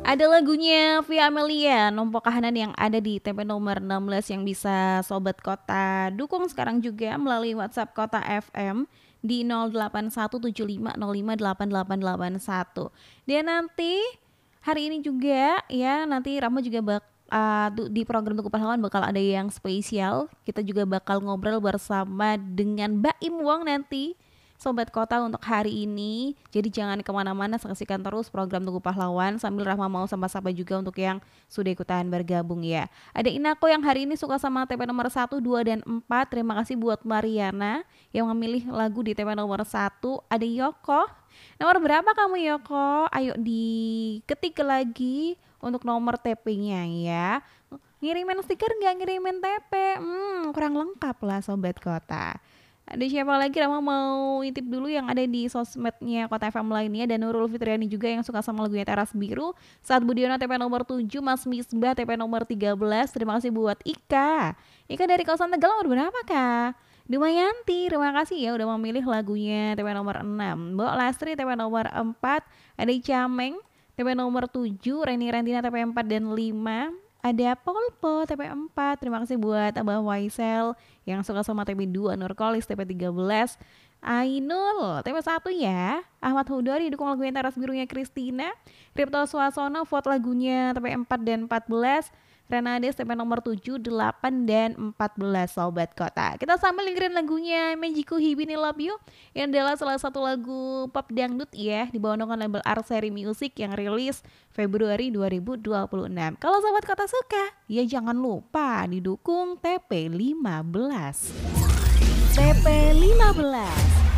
Ada lagunya Via Amelia, Numpuk Kahanan yang ada di TP nomor 16 yang bisa Sobat Kota dukung sekarang juga melalui WhatsApp Kota FM di 081750588881. Dan nanti hari ini juga ya, nanti Rama juga di program Tugu Pahlawan bakal ada yang spesial. Kita juga bakal ngobrol bersama dengan Mbak Im Wong nanti Sobat Kota untuk hari ini. Jadi jangan kemana-mana, saksikan terus program Tugu Pahlawan sambil Rahma mau sapa-sapa juga untuk yang sudah ikutan bergabung ya. Ada Inako yang hari ini suka sama TP nomor 1, 2, dan 4. Terima kasih buat Mariana yang memilih lagu di TP nomor 1. Ada Yoko. Nomor berapa kamu Yoko? Ayo diketik lagi untuk nomor TP-nya ya. Ngirimin stiker nggak ngirimin TP? Kurang lengkap lah Sobat Kota. Ada siapa lagi Rama mau intip dulu yang ada di sosmednya Kota FM lainnya. Dan Nurul Fitriani juga yang suka sama lagunya Teras Biru. Saat Budiono TP nomor 7, Mas Misbah TP nomor 13. Terima kasih buat Ika. Ika dari kawasan Tegal nomor berapa Kak? Dumayanti, terima kasih ya udah memilih lagunya TP nomor 6. Mbok Lastri TP nomor 4. Ada Cameng TP nomor 7. Reni Rentina TP 4 dan 5. Ada Polpo TP 4. Terima kasih buat Abah Waisel yang suka sama TP 2. Nurkolis TP 13. Ainul TP 1 ya. Ahmad Hudori dukung lagunya Teras Birunya Kristina. Ripto Suasono vote lagunya TP 4 dan 14. Renades TP nomor 7, 8, dan 14 Sobat Kota. Kita sambil dengerin lagunya Mejiku Hibini Love You yang adalah salah satu lagu pop dangdut ya di bawah naungan label Arseri Music yang rilis Februari 2026. Kalau Sobat Kota suka, ya jangan lupa didukung TP 15. TP 15